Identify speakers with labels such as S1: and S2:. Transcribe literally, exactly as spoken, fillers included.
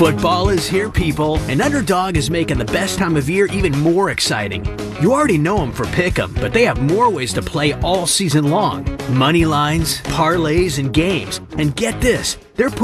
S1: Football is here, people, and Underdog is making the best time of year even more exciting. You already know them for Pick'em, but they have more ways to play all season long. Money lines, parlays, and games. And get this, they're